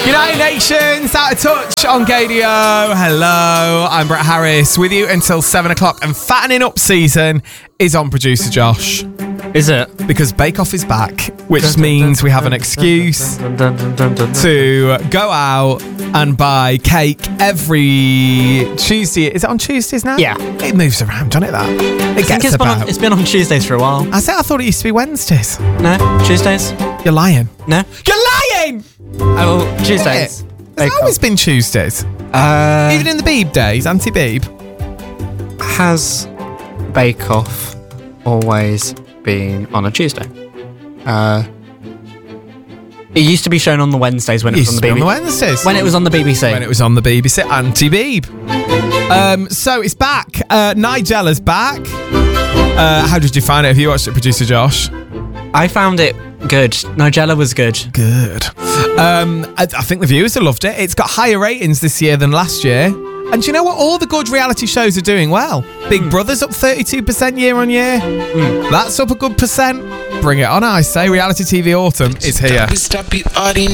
United Nations, Out of Touch on KDO. Hello, I'm Brett Harris with you until 7 o'clock. And fattening up season is on producer Josh. Is it? Because Bake Off is back, which means we have an excuse to go out and buy cake every Tuesday. Is it on Tuesdays now? Yeah. It moves around, doesn't it, that? It gets about. It's been on Tuesdays for a while. I thought it used to be Wednesdays. No? Tuesdays? You're lying. No? You're lying! Oh, Tuesdays. It's always been Tuesdays. Even in the Beeb days, anti-Beeb. Has Bake Off always been on a Tuesday? It used to be shown on the Wednesdays when it was on the BBC. On the Wednesdays. When it was on the BBC. When it was on the BBC, anti-Beeb. So it's back. Nigella's back. How did you find it? Have you watched it, producer Josh? I found it good. Nigella was good. Good. I think the viewers have loved it. It's got higher ratings this year than last year. And do you know what? All the good reality shows are doing well. Big Brother's up 32% year on year. That's up a good percent. Bring it on, I say. Reality TV autumn is here.